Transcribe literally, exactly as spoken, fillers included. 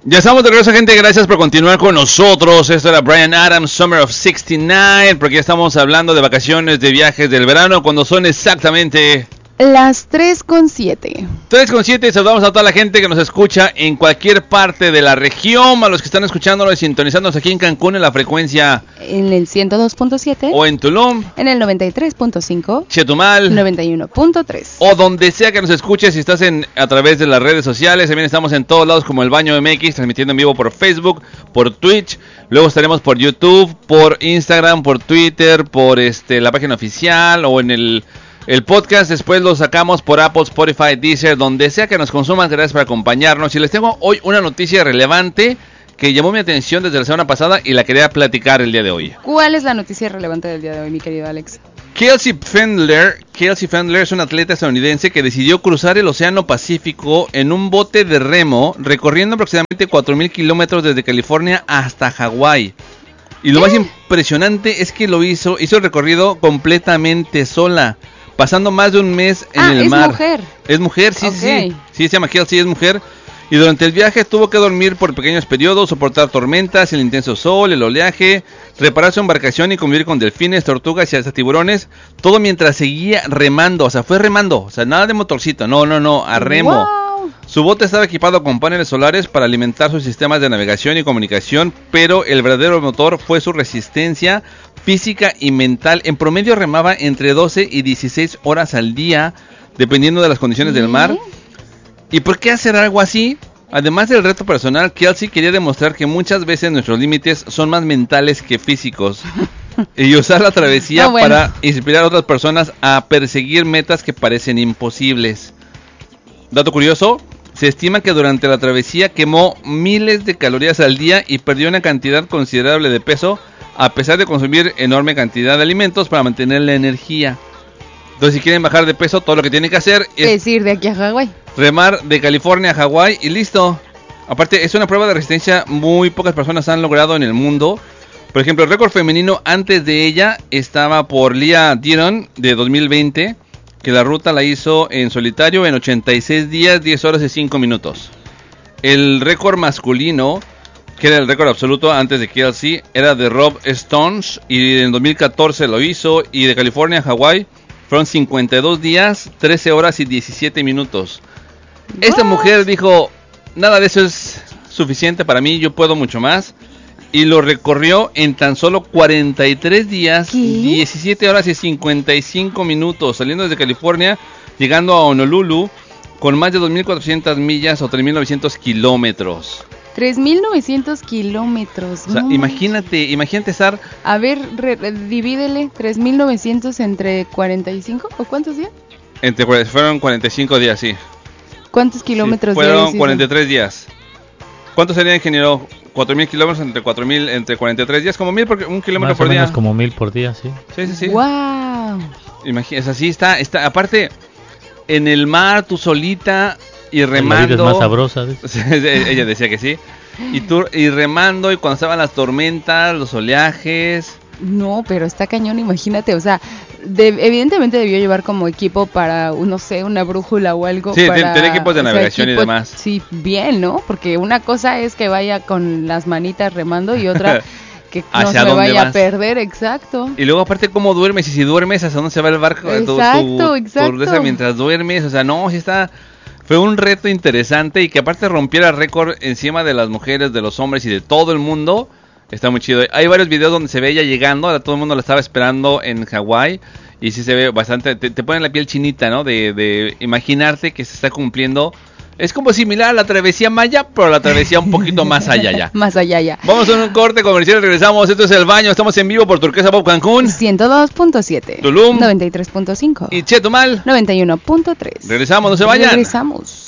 Ya estamos de regreso, gente. Gracias por continuar con nosotros. Esto era Bryan Adams, Summer of sesenta y nueve, porque ya estamos hablando de vacaciones, de viajes del verano, cuando son exactamente las tres con siete. tres con siete. Saludamos a toda la gente que nos escucha en cualquier parte de la región, a los que están escuchándonos y sintonizándonos aquí en Cancún en la frecuencia en el ciento dos punto siete, o en Tulum en el noventa y tres punto cinco, Chetumal noventa y uno punto tres, o donde sea que nos escuches. Si estás en a través de las redes sociales, también estamos en todos lados como El Baño M X, transmitiendo en vivo por Facebook, por Twitch. Luego estaremos por YouTube, por Instagram, por Twitter, por este la página oficial o en el El podcast. Después lo sacamos por Apple, Spotify, Deezer, donde sea que nos consuman. Gracias por acompañarnos. Y les tengo hoy una noticia relevante que llamó mi atención desde la semana pasada y la quería platicar el día de hoy. ¿Cuál es la noticia relevante del día de hoy, mi querido Alex? Kelsey Fendler, Kelsey Fendler es un atleta estadounidense que decidió cruzar el Océano Pacífico en un bote de remo, recorriendo aproximadamente cuatro mil kilómetros desde California hasta Hawái. Y lo ¿Eh? más impresionante es que lo hizo, hizo el recorrido completamente sola, pasando más de un mes en ah, el es mar. Mujer. Es mujer, sí, okay. sí, sí, se llama Kelsey, es mujer. Y durante el viaje tuvo que dormir por pequeños periodos, soportar tormentas, el intenso sol, el oleaje, reparar su embarcación y convivir con delfines, tortugas y hasta tiburones, todo mientras seguía remando, o sea, fue remando, o sea, nada de motorcito, no, no, no, a remo. Wow. Su bote estaba equipado con paneles solares para alimentar sus sistemas de navegación y comunicación, pero el verdadero motor fue su resistencia física y mental. En promedio remaba entre doce y dieciséis horas al día, dependiendo de las condiciones ¿Sí? del mar. ¿Y por qué hacer algo así? Además del reto personal, Kelsey quería demostrar que muchas veces nuestros límites son más mentales que físicos. Y usar la travesía no, bueno. para inspirar a otras personas a perseguir metas que parecen imposibles. Dato curioso, se estima que durante la travesía quemó miles de calorías al día y perdió una cantidad considerable de peso, a pesar de consumir enorme cantidad de alimentos para mantener la energía. Entonces, si quieren bajar de peso, todo lo que tienen que hacer es, es ir de aquí a Hawái. Remar de California a Hawái y listo. Aparte, es una prueba de resistencia muy pocas personas han logrado en el mundo. Por ejemplo, el récord femenino antes de ella estaba por Leah Dillon de dos mil veinte, que la ruta la hizo en solitario en ochenta y seis días, diez horas y cinco minutos. El récord masculino, que era el récord absoluto antes de Kelsey, era de Rob Stones y en dos mil catorce lo hizo, y de California a Hawái fueron cincuenta y dos días, trece horas y diecisiete minutos. What? Esta mujer dijo, nada de eso es suficiente para mí, yo puedo mucho más. Y lo recorrió en tan solo cuarenta y tres días, ¿Qué? diecisiete horas y cincuenta y cinco minutos, saliendo desde California, llegando a Honolulu, con más de dos mil cuatrocientas millas o tres mil novecientos kilómetros. tres mil novecientos kilómetros. O sea, no. imagínate, imagínate estar... A ver, re, re, divídele tres mil novecientos entre cuarenta y cinco, ¿o cuántos días? Entre, fueron cuarenta y cinco días, sí. ¿Cuántos kilómetros sí, fueron cuarenta y tres días. ¿Cuánto sería, ingeniero? cuatro mil kilómetros entre cuatro mil, entre cuarenta y tres días, como mil, porque un kilómetro más por o día. Menos como mil por día, sí. Sí, sí, sí. ¡Wow! Imagínate, así está, está, aparte, en el mar, tú solita y remando. La vida es más sabrosa. Ella decía que sí. Y tú, y remando, y cuando estaban las tormentas, los oleajes. No, pero está cañón, imagínate, o sea, de, evidentemente debió llevar como equipo para, no sé, una brújula o algo. Sí, para, tener equipos de navegación equipo, y demás. Sí, bien, ¿no? Porque una cosa es que vaya con las manitas remando y otra que no se me vaya vas? a perder, exacto. Y luego aparte cómo duermes, y si duermes, ¿hasta dónde se va el barco? Exacto, tu, tu, exacto. Tu mientras duermes, o sea, no, sí está... Fue un reto interesante y que aparte rompiera récord encima de las mujeres, de los hombres y de todo el mundo. Está muy chido. Hay varios videos donde se ve ella llegando, ahora todo el mundo la estaba esperando en Hawái y sí se ve bastante, te, te pone la piel chinita, ¿no? De, de imaginarte que se está cumpliendo. Es como similar a la travesía maya, pero la travesía un poquito más allá ya. Más allá ya. Vamos a un corte comercial y regresamos. Esto es El Baño, estamos en vivo por Turquesa Pop Cancún. ciento dos punto siete. Tulum. noventa y tres punto cinco. Y Chetumal. noventa y uno punto tres. Regresamos, no se vayan. Regresamos.